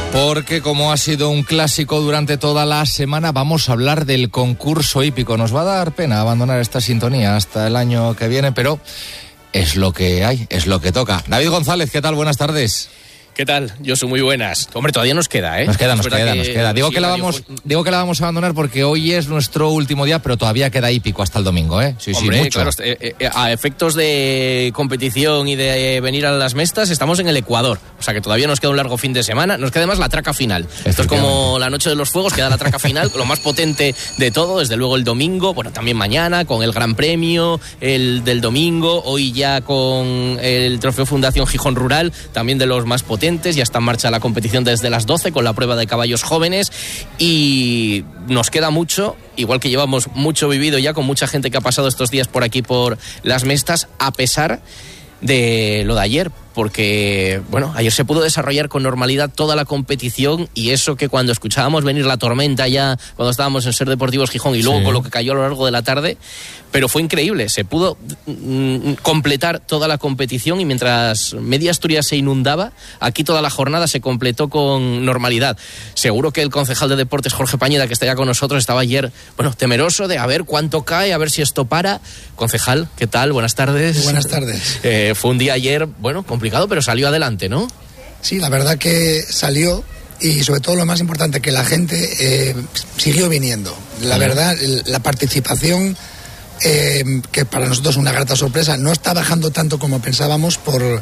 Porque como ha sido un clásico durante toda la semana, vamos a hablar del concurso hípico. Nos va a dar pena abandonar esta sintonía hasta el año que viene, pero es lo que hay, es lo que toca. David González, ¿qué tal? Buenas tardes. ¿Qué tal? Yo soy muy buenas. Hombre, todavía nos queda, ¿eh? Nos queda. Digo que la vamos a abandonar porque hoy es nuestro último día, pero todavía queda hípico hasta el domingo, ¿eh? Sí, hombre, mucho. Claro, a efectos de competición y de venir a las mestas, estamos en el Ecuador. O sea que todavía nos queda un largo fin de semana. Nos queda además la traca final. Esto es como la Noche de los Fuegos, queda la traca final, lo más potente de todo, desde luego el domingo, bueno, también mañana con el Gran Premio, el del domingo, hoy ya con el Trofeo Fundación Gijón Rural, también de los más potentes. Ya está en marcha la competición desde las 12 con la prueba de caballos jóvenes y nos queda mucho, igual que llevamos mucho vivido ya con mucha gente que ha pasado estos días por aquí por las mestas, a pesar de lo de ayer, porque, bueno, ayer se pudo desarrollar con normalidad toda la competición y eso que cuando escuchábamos venir la tormenta ya, cuando estábamos en Ser Deportivos Gijón y luego con lo que cayó a lo largo de la tarde, pero fue increíble, se pudo completar toda la competición y mientras media Asturias se inundaba, aquí toda la jornada se completó con normalidad. Seguro que el concejal de Deportes, Jorge Pañeda, que está ya con nosotros, estaba ayer, bueno, temeroso de a ver cuánto cae, a ver si esto para. Concejal, ¿qué tal? Buenas tardes. Muy buenas tardes. Fue un día ayer, bueno, complicado, pero salió adelante, ¿no? Sí, la verdad que salió y sobre todo lo más importante, que la gente siguió viniendo. La verdad, la participación, que para nosotros es una grata sorpresa, no está bajando tanto como pensábamos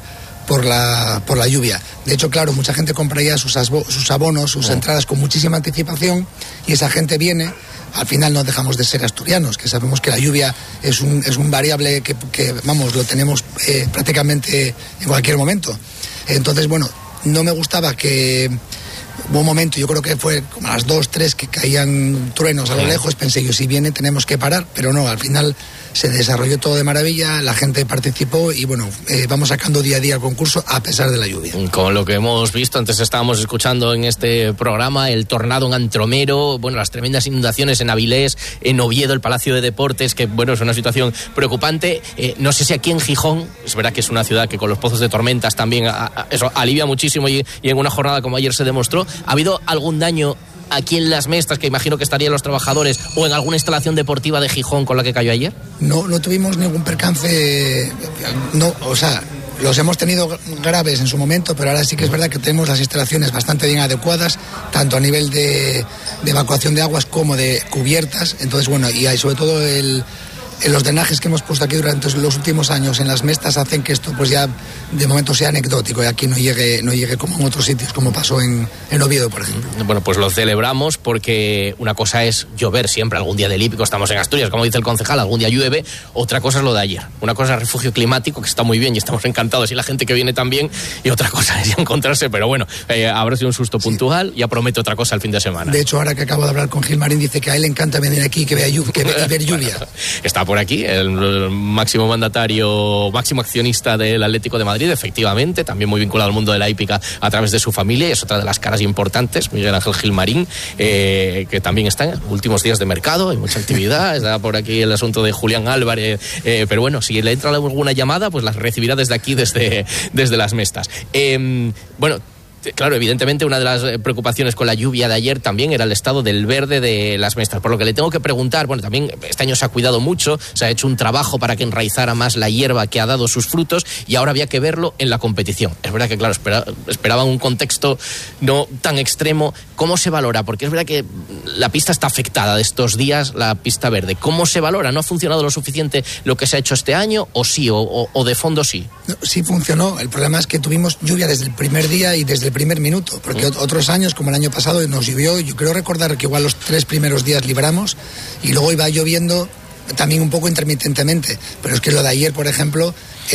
por la lluvia. De hecho, claro, mucha gente compraría sus abonos, sus entradas con muchísima anticipación y esa gente viene. Al final no dejamos de ser asturianos, que sabemos que la lluvia es un variable que vamos, lo tenemos prácticamente en cualquier momento. Entonces, bueno, no me gustaba que... Hubo un momento, yo creo que fue como a las 2, 3 que caían truenos a lo lejos, pensé yo, si viene tenemos que parar, pero no, al final se desarrolló todo de maravilla, la gente participó y bueno, vamos sacando día a día el concurso a pesar de la lluvia. Con lo que hemos visto, antes estábamos escuchando en este programa, el tornado en Antromero, bueno, las tremendas inundaciones en Avilés, en Oviedo, el Palacio de Deportes, que bueno, es una situación preocupante. No sé si aquí en Gijón, es verdad que es una ciudad que con los pozos de tormentas también eso alivia muchísimo y en una jornada como ayer se demostró. ¿Ha habido algún daño aquí en las mestas, que imagino que estarían los trabajadores, o en alguna instalación deportiva de Gijón con la que cayó ayer? No tuvimos ningún percance, no, o sea, los hemos tenido graves en su momento, pero ahora sí que es verdad que tenemos las instalaciones bastante bien adecuadas, tanto a nivel de evacuación de aguas como de cubiertas. Entonces, bueno, y hay sobre todo los drenajes que hemos puesto aquí durante los últimos años en las mestas hacen que esto pues ya de momento sea anecdótico y aquí no llegue como en otros sitios, como pasó en Oviedo, por ejemplo. Bueno, pues lo celebramos porque una cosa es llover siempre, algún día del hípico estamos en Asturias, como dice el concejal, algún día llueve, otra cosa es lo de ayer. Una cosa es refugio climático, que está muy bien y estamos encantados y la gente que viene también, y otra cosa es ya encontrarse, pero bueno, habrá sido un susto puntual, ya promete otra cosa el fin de semana. De hecho, ahora que acabo de hablar con Gilmarín, dice que a él le encanta venir aquí y ver lluvia. Está por aquí el máximo mandatario, máximo accionista del Atlético de Madrid, efectivamente, también muy vinculado al mundo de la hípica a través de su familia, y es otra de las caras importantes, Miguel Ángel Gilmarín, que también está en últimos días de mercado, hay mucha actividad, está por aquí el asunto de Julián Álvarez, pero bueno, si le entra alguna llamada, pues las recibirá desde aquí, desde las mestas. Bueno, claro, evidentemente una de las preocupaciones con la lluvia de ayer también era el estado del verde de las mestas, por lo que le tengo que preguntar, bueno, también este año se ha cuidado mucho, se ha hecho un trabajo para que enraizara más la hierba que ha dado sus frutos y ahora había que verlo en la competición. Es verdad que, claro, esperaban un contexto no tan extremo. ¿Cómo se valora? Porque es verdad que la pista está afectada de estos días, la pista verde. ¿Cómo se valora? ¿No ha funcionado lo suficiente lo que se ha hecho este año o sí, o de fondo sí? No, sí funcionó, el problema es que tuvimos lluvia desde el primer día y desde el primer minuto, porque otros años, como el año pasado, nos llovió, yo creo recordar que igual los 3 primeros días libramos y luego iba lloviendo también un poco intermitentemente, pero es que lo de ayer, por ejemplo,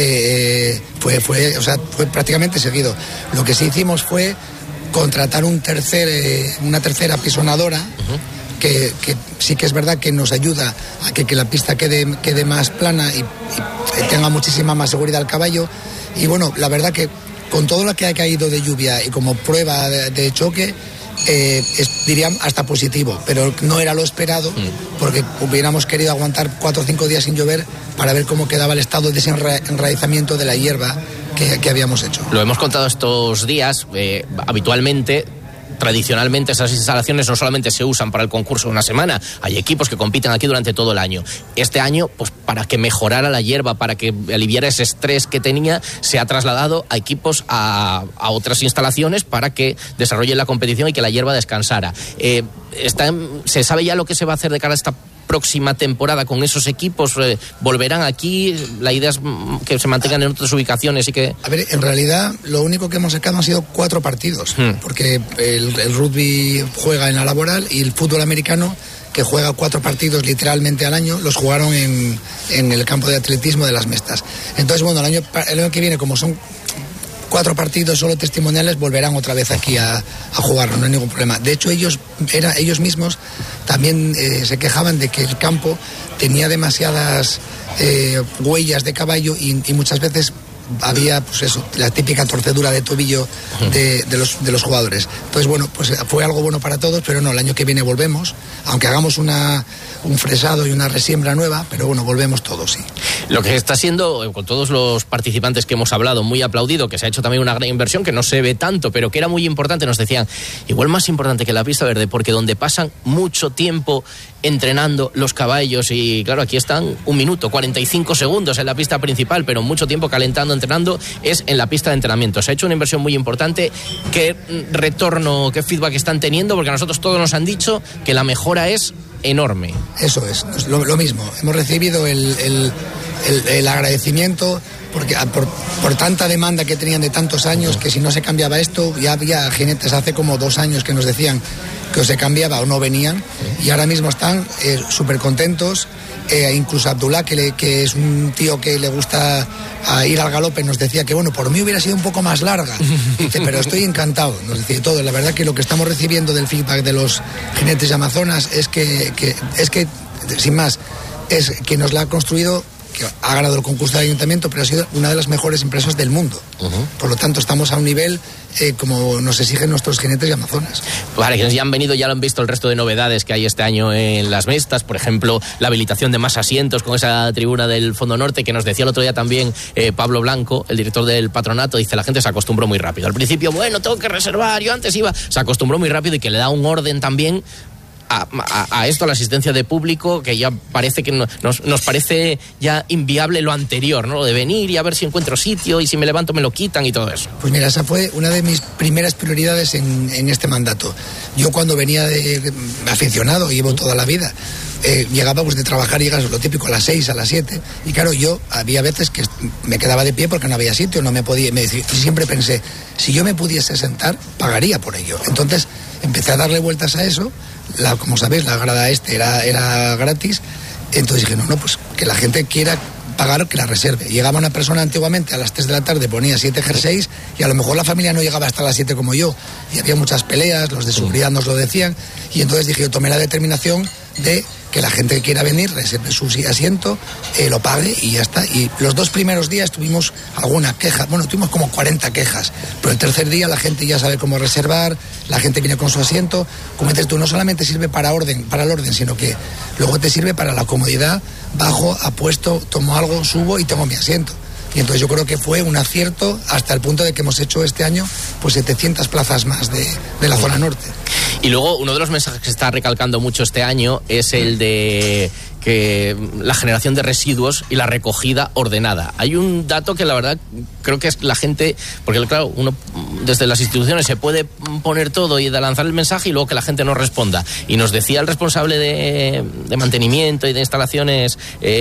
fue prácticamente seguido. Lo que sí hicimos fue contratar una tercera pisonadora, que sí que es verdad que nos ayuda a que la pista quede más plana y tenga muchísima más seguridad al caballo. Y bueno, la verdad que con todo lo que ha caído de lluvia y como prueba de choque, diría hasta positivo, pero no era lo esperado, porque hubiéramos querido aguantar 4 o 5 días sin llover para ver cómo quedaba el estado de ese enraizamiento de la hierba que habíamos hecho. Lo hemos contado estos días, habitualmente tradicionalmente esas instalaciones no solamente se usan para el concurso de una semana, hay equipos que compiten aquí durante todo el año. Este año, pues para que mejorara la hierba, para que aliviara ese estrés que tenía, se ha trasladado a equipos a otras instalaciones para que desarrollen la competición y que la hierba descansara. ¿Se sabe ya lo que se va a hacer de cara a esta próxima temporada con esos equipos? ¿Volverán aquí? La idea es que se mantengan en otras ubicaciones y que... A ver, en realidad lo único que hemos sacado han sido 4 partidos, porque el rugby juega en la laboral y el fútbol americano, que juega 4 partidos literalmente al año, los jugaron en el campo de atletismo de Las Mestas. Entonces, bueno, el año que viene, como son 4 partidos solo testimoniales, volverán otra vez aquí a jugarlo, no hay ningún problema. De hecho, ellos mismos también se quejaban de que el campo tenía demasiadas huellas de caballo y muchas veces había, pues eso, la típica torcedura de tobillo de los jugadores. Entonces, bueno, pues fue algo bueno para todos, pero no, el año que viene volvemos, aunque hagamos un fresado y una resiembra nueva, pero bueno, volvemos todos, sí. Lo que está siendo, con todos los participantes que hemos hablado, muy aplaudido, que se ha hecho también una gran inversión, que no se ve tanto, pero que era muy importante, nos decían, igual más importante que la pista verde, porque donde pasan mucho tiempo entrenando los caballos, y claro, aquí están 1 minuto, 45 segundos en la pista principal, pero mucho tiempo calentando, entrenando, es en la pista de entrenamiento. Se ha hecho una inversión muy importante. ¿Qué retorno, qué feedback están teniendo? Porque a nosotros todos nos han dicho que la mejora es enorme. Eso es, lo mismo. Hemos recibido el agradecimiento porque por tanta demanda que tenían de tantos años, que si no se cambiaba esto, ya había jinetes hace como 2 años que nos decían que o se cambiaba o no venían, y ahora mismo están súper contentos. Incluso Abdullah, que es un tío que le gusta ir al galope, nos decía que bueno, por mí hubiera sido un poco más larga. Dice, pero estoy encantado, nos decía todo. La verdad que lo que estamos recibiendo del feedback de los jinetes de Amazonas es que sin más, es que nos la ha construido, que ha ganado el concurso del ayuntamiento, pero ha sido una de las mejores empresas del mundo. Por lo tanto, estamos a un nivel como nos exigen nuestros jinetes de Amazonas. Vale, quienes ya han venido ya lo han visto el resto de novedades que hay este año en Las Mestas, por ejemplo, la habilitación de más asientos con esa tribuna del Fondo Norte, que nos decía el otro día también Pablo Blanco, el director del patronato, dice, la gente se acostumbró muy rápido. Al principio, bueno, tengo que reservar, yo antes iba, se acostumbró muy rápido y que le da un orden también a esto, a la asistencia de público, que ya parece que nos parece ya inviable lo anterior, ¿no? Lo de venir y a ver si encuentro sitio y si me levanto me lo quitan y todo eso. Pues mira, esa fue una de mis primeras prioridades en este mandato. Yo cuando venía de aficionado, llevo toda la vida, llegaba pues de trabajar, llegas lo típico a las 6, a las 7, y claro, yo había veces que me quedaba de pie porque no había sitio, no me podía, y siempre pensé, si yo me pudiese sentar, pagaría por ello. Entonces empecé a darle vueltas a eso. Como sabéis, la grada era gratis. Entonces dije, no, pues que la gente quiera pagar, que la reserve. Llegaba una persona antiguamente a las 3 de la tarde, ponía 7 jerseys, y a lo mejor la familia no llegaba hasta las 7 como yo, y había muchas peleas, los de seguridad nos lo decían, y entonces dije, yo tomé la determinación de que la gente que quiera venir reserve su asiento, lo pague y ya está. Y los 2 primeros días tuvimos alguna queja, bueno, tuvimos como 40 quejas, pero el tercer día la gente ya sabe cómo reservar, la gente viene con su asiento. Como dices tú, no solamente sirve para el orden, sino que luego te sirve para la comodidad. Bajo, apuesto, tomo algo, subo y tengo mi asiento. Y entonces yo creo que fue un acierto hasta el punto de que hemos hecho este año pues 700 plazas más de la zona norte. Y luego uno de los mensajes que se está recalcando mucho este año es el de que la generación de residuos y la recogida ordenada. Hay un dato que la verdad creo que es la gente, porque claro, uno desde las instituciones se puede poner todo y de lanzar el mensaje y luego que la gente no responda. Y nos decía el responsable de mantenimiento y de instalaciones,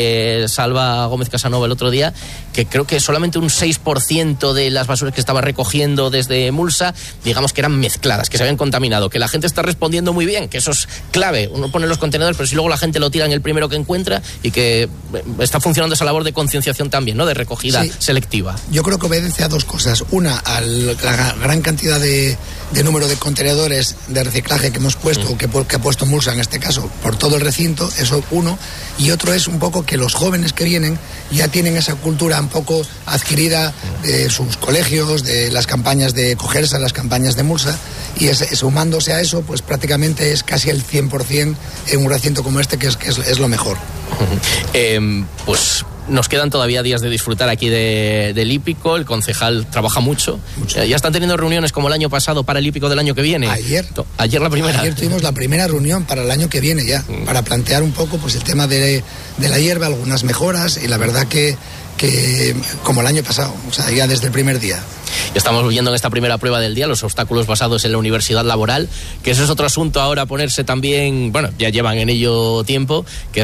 Salva Gómez Casanova, el otro día, que creo que solamente un 6% de las basuras que estaba recogiendo desde Mulsa, digamos que eran mezcladas, que se habían contaminado, que la gente está respondiendo muy bien, que eso es clave. Uno pone los contenedores, pero si luego la gente lo tira en el primero que encuentra, y que está funcionando esa labor de concienciación también, ¿no? De recogida selectiva. Yo creo que obedece a 2 cosas. Una, a la gran cantidad de número de contenedores de reciclaje que hemos puesto, que ha puesto Mulsa en este caso, por todo el recinto, eso uno. Y otro es un poco que los jóvenes que vienen ya tienen esa cultura un poco adquirida de sus colegios, de las campañas de Cogersa, las campañas de Mulsa, y sumándose a eso, pues prácticamente es casi el 100% en un recinto como este, que es lo mejor. Pues nos quedan todavía días de disfrutar aquí del hípico. El concejal trabaja mucho. Ya están teniendo reuniones como el año pasado para el hípico del año que viene. Ayer la primera. Ayer tuvimos la primera reunión para el año que viene ya, para plantear un poco pues el tema de la hierba, algunas mejoras, y la verdad que como el año pasado, o sea, ya desde el primer día. Estamos viendo en esta primera prueba del día los obstáculos basados en la universidad laboral, que eso es otro asunto ahora ponerse también, bueno, ya llevan en ello tiempo, que es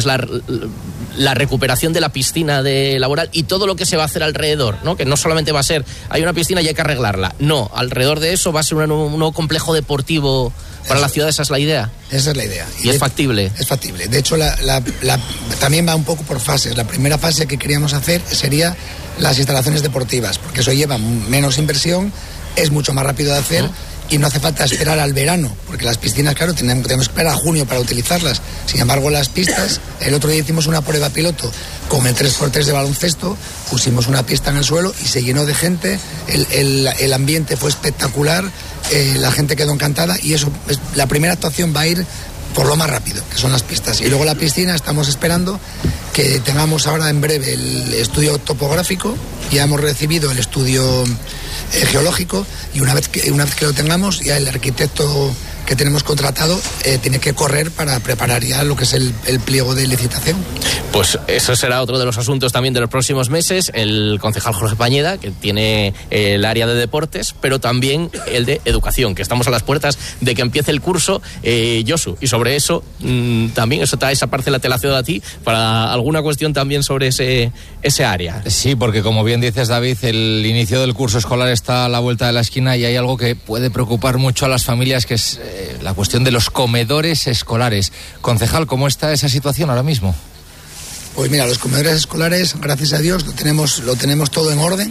la recuperación de la piscina laboral y todo lo que se va a hacer alrededor, ¿no? Que no solamente va a ser, hay una piscina y hay que arreglarla, no, alrededor de eso va a ser un nuevo complejo deportivo para la ciudad. ¿Esa es la idea? Esa es la idea. ¿Y es factible? Es factible. De hecho, también va un poco por fases. La primera fase que queríamos hacer sería las instalaciones deportivas, porque eso lleva menos inversión, es mucho más rápido de hacer y no hace falta esperar al verano, porque las piscinas, claro, tenemos que esperar a junio para utilizarlas. Sin embargo, las pistas, el otro día hicimos una prueba piloto con el 3x3 de baloncesto, pusimos una pista en el suelo y se llenó de gente, el ambiente fue espectacular, la gente quedó encantada y eso, la primera actuación va a ir por lo más rápido, que son las pistas. Y luego la piscina, estamos esperando que tengamos ahora en breve el estudio topográfico, ya hemos recibido el estudio geológico y una vez que lo tengamos, ya el arquitecto que tenemos contratado tiene que correr para preparar ya lo que es el pliego de licitación. Pues eso será otro de los asuntos también de los próximos meses. El concejal Jorge Pañeda, que tiene el área de deportes, pero también el de educación, que estamos a las puertas de que empiece el curso, Josu. Y sobre eso, también esa parcela te la cedo a ti para alguna cuestión también sobre ese área. Sí, porque como bien dices, David, el inicio del curso escolar está a la vuelta de la esquina y hay algo que puede preocupar mucho a las familias, que es la cuestión de los comedores escolares. Concejal, ¿cómo está esa situación ahora mismo? Pues mira, los comedores escolares, gracias a Dios, lo tenemos todo en orden,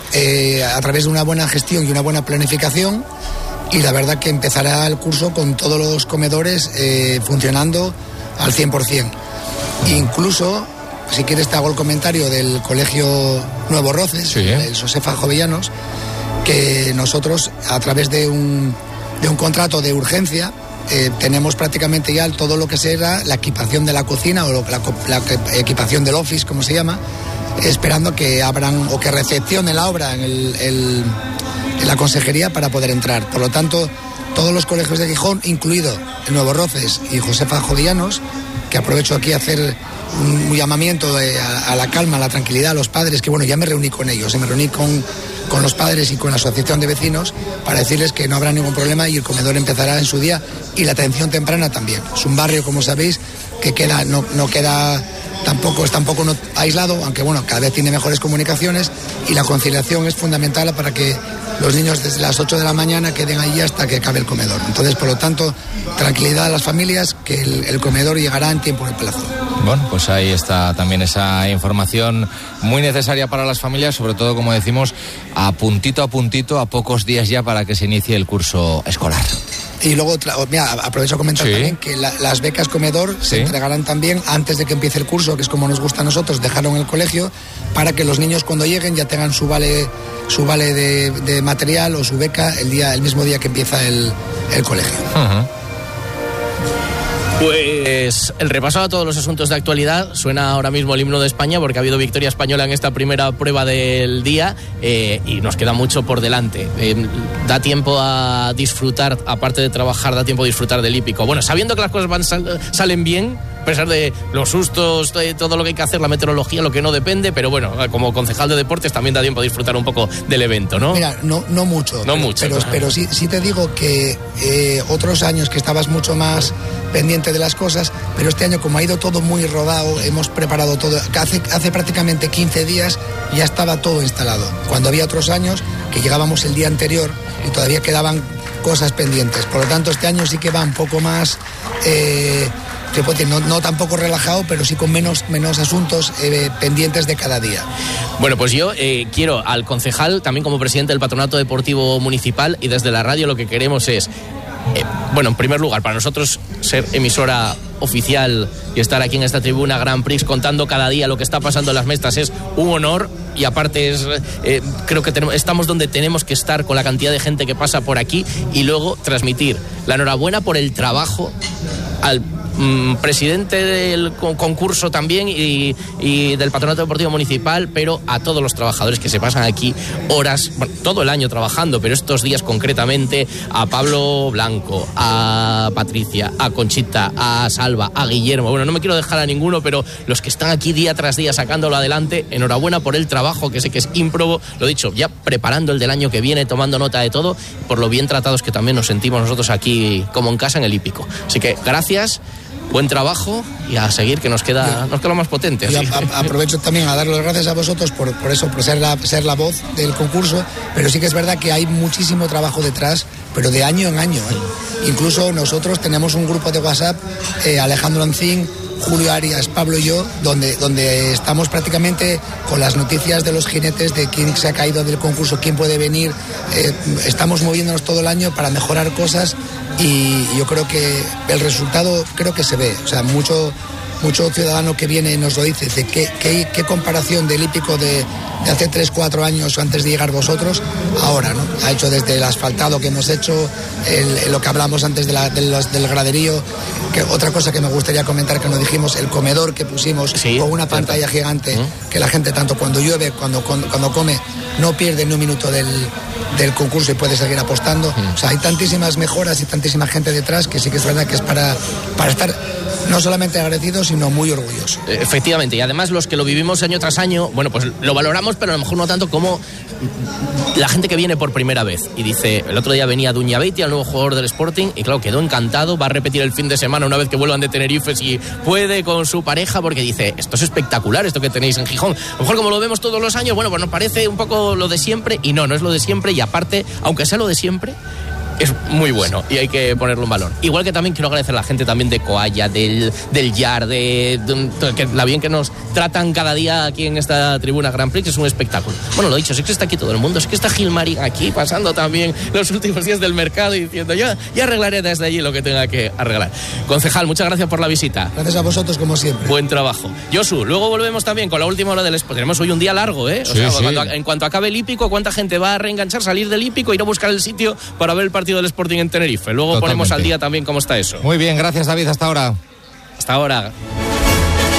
a través de una buena gestión y una buena planificación, y la verdad que empezará el curso con todos los comedores funcionando al 100%. Incluso, si quieres te hago el comentario del Colegio Nuevo Roces, sí, el Josefa Jovellanos, que nosotros, a través de un contrato de urgencia, tenemos prácticamente ya todo lo que será la equipación de la cocina o la equipación del office, como se llama, esperando que abran o que recepcione la obra en la consejería para poder entrar. Por lo tanto, todos los colegios de Gijón, incluido el Nuevo Roces y Josefa Jovellanos, que aprovecho aquí a hacer un llamamiento a la calma, a la tranquilidad a los padres, que bueno, ya me reuní con ellos, me reuní con los padres y con la asociación de vecinos para decirles que no habrá ningún problema y el comedor empezará en su día, y la atención temprana también. Es un barrio, como sabéis, que no queda tampoco no aislado, aunque bueno, cada vez tiene mejores comunicaciones, y la conciliación es fundamental para que los niños desde las 8 de la mañana queden allí hasta que acabe el comedor. Entonces, por lo tanto, tranquilidad a las familias, que el comedor llegará en tiempo y plazo. Bueno, pues ahí está también esa información muy necesaria para las familias, sobre todo, como decimos, a puntito, a pocos días ya para que se inicie el curso escolar. Y luego, mira, aprovecho a comentar también que las becas comedor se entregarán también antes de que empiece el curso, que es como nos gusta a nosotros, dejarlo en el colegio, para que los niños cuando lleguen ya tengan su vale de material o su beca el mismo día que empieza el colegio. Uh-huh. Pues el repaso a todos los asuntos de actualidad. Suena ahora mismo el himno de España, porque ha habido victoria española en esta primera prueba del día, y nos queda mucho por delante. Da tiempo a disfrutar, aparte de trabajar, da tiempo a disfrutar del hípico. Bueno, sabiendo que las cosas salen bien, a pesar de los sustos, de todo lo que hay que hacer, la meteorología, lo que no depende, pero bueno, como concejal de deportes también da tiempo a disfrutar un poco del evento, ¿no? Mira, no mucho. Pero sí te digo que otros años que estabas mucho más pendiente de las cosas, pero este año, como ha ido todo muy rodado, hemos preparado todo. Hace prácticamente 15 días ya estaba todo instalado, cuando había otros años que llegábamos el día anterior y todavía quedaban cosas pendientes. Por lo tanto, este año sí que va un poco más, no tampoco relajado, pero sí con menos asuntos pendientes de cada día. Bueno, pues yo quiero al concejal, también como presidente del Patronato Deportivo Municipal, y desde la radio lo que queremos es, en primer lugar, para nosotros ser emisora oficial y estar aquí en esta tribuna Grand Prix contando cada día lo que está pasando en las mestas es un honor, y aparte creo que estamos donde tenemos que estar con la cantidad de gente que pasa por aquí, y luego transmitir la enhorabuena por el trabajo presidente del concurso también y del Patronato Deportivo Municipal, pero a todos los trabajadores que se pasan aquí horas, bueno, todo el año trabajando, pero estos días concretamente, a Pablo Blanco, a Patricia, a Conchita, a Salva, a Guillermo, bueno, no me quiero dejar a ninguno, pero los que están aquí día tras día sacándolo adelante, enhorabuena por el trabajo, que sé que es ímprobo, lo dicho, ya preparando el del año que viene, tomando nota de todo, por lo bien tratados que también nos sentimos nosotros aquí como en casa en el hípico. Así que gracias, buen trabajo y a seguir, que nos queda lo más potente. Yo aprovecho también a dar las gracias a vosotros por eso, por ser la voz del concurso, pero sí que es verdad que hay muchísimo trabajo detrás, pero de año en año. Incluso nosotros tenemos un grupo de WhatsApp, Alejandro Ancín, Julio Arias, Pablo y yo, donde estamos prácticamente con las noticias de los jinetes, de quién se ha caído del concurso, quién puede venir. Estamos moviéndonos todo el año para mejorar cosas y yo creo que el resultado se ve. O sea, mucho ciudadano que viene nos lo dice, qué comparación del hípico de hace 3-4 años antes de llegar vosotros, ahora, ¿no? Ha hecho desde el asfaltado que hemos hecho, lo que hablamos antes del graderío, que otra cosa que me gustaría comentar que nos dijimos, el comedor que pusimos con una pantalla gigante, que la gente tanto cuando llueve, cuando come, no pierde ni un minuto del concurso y puede seguir apostando. O sea, hay tantísimas mejoras y tantísima gente detrás que sí que es verdad que es para estar no solamente agradecidos, sino muy orgullosos. Efectivamente, y además los que lo vivimos año tras año, bueno, pues lo valoramos, pero a lo mejor no tanto como la gente que viene por primera vez. Y dice, el otro día venía Duña Beiti, el nuevo jugador del Sporting, y claro, quedó encantado, va a repetir el fin de semana una vez que vuelvan de Tenerife si puede con su pareja, porque dice, esto es espectacular, esto que tenéis en Gijón. A lo mejor como lo vemos todos los años, bueno, pues nos parece un poco lo de siempre, y no es lo de siempre, y aparte, aunque sea lo de siempre, es muy bueno y hay que ponerlo en valor. Igual que también quiero agradecer a la gente también de Coalla, del Yar, de la bien que nos tratan cada día aquí en esta tribuna Grand Prix, que es un espectáculo. Bueno, lo dicho, sé que está aquí todo el mundo, sé que está Gilmarín aquí pasando también los últimos días del mercado y diciendo, ya arreglaré desde allí lo que tenga que arreglar. Concejal, muchas gracias por la visita. Gracias a vosotros, como siempre. Buen trabajo. Josu, luego volvemos también con la última hora del Expo. Tenemos hoy un día largo, ¿eh? En cuanto acabe el hípico, ¿cuánta gente va a reenganchar, salir del hípico, ir a buscar el sitio para ver el partido del Sporting en Tenerife? Luego ponemos al día también cómo está eso. Muy bien, gracias David, hasta ahora. Hasta ahora.